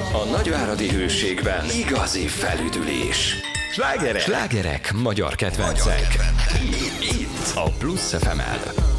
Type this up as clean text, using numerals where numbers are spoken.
A nagyváradi Hőségben igazi felüdülés. Slágerek, magyar kedvencek. Itt a Plusz FM-en.